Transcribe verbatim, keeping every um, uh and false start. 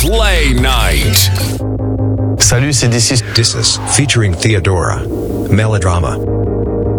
Play Night. Salut, c'est D six. This is featuring Theodora. Melodrama.